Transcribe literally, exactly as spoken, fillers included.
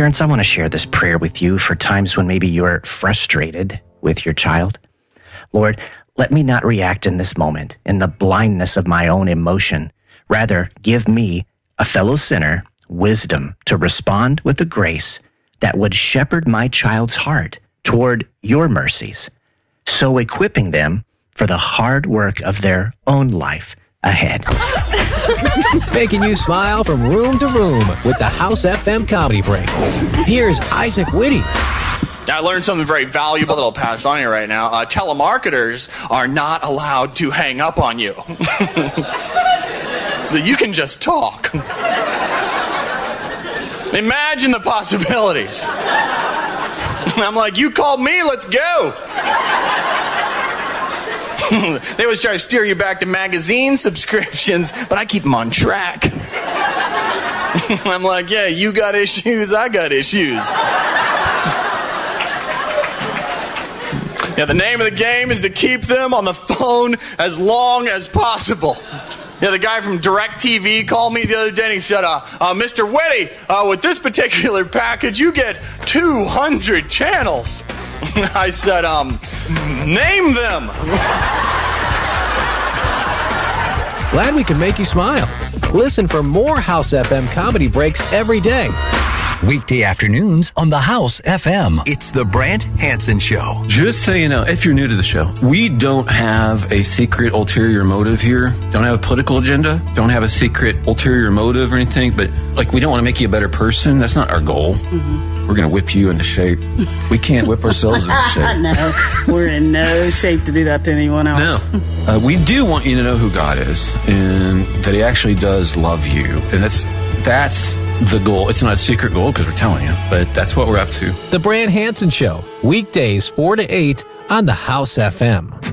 Parents, I want to share this prayer with you for times when maybe you're frustrated with your child. Lord, let me not react in this moment in the blindness of my own emotion. Rather, give me, a fellow sinner, wisdom to respond with a grace that would shepherd my child's heart toward your mercies, so equipping them for the hard work of their own life ahead. Making you smile from room to room with the House F M Comedy Break. Here's Isaac Whitty. I learned something very valuable that I'll pass on you right now. Uh, telemarketers are not allowed to hang up on you. You can just talk. Imagine the possibilities. I'm like, you called me, let's go. They always try to steer you back to magazine subscriptions, but I keep them on track. I'm like, yeah, you got issues, I got issues. Yeah, the name of the game is to keep them on the phone as long as possible. Yeah, the guy from DirecTV called me the other day and he said, uh, uh, Mister Whitty, uh, with this particular package, you get two hundred channels. I said, um, name them. Glad we can make you smile. Listen for more House F M Comedy Breaks every day. Weekday afternoons on the House F M. It's the Brant Hansen Show. Just so you know, if you're new to the show, we don't have a secret ulterior motive here. Don't have a political agenda. Don't have a secret ulterior motive or anything. But, like, we don't want to make you a better person. That's not our goal. Mm-hmm. We're going to whip you into shape. We can't whip ourselves into shape. No, we're in no shape to do that to anyone else. No. Uh, we do want you to know who God is and that he actually does love you. And that's that's... the goal. It's not a secret goal because we're telling you, but that's what we're up to. The Brant Hansen Show, weekdays four to eight on the House F M.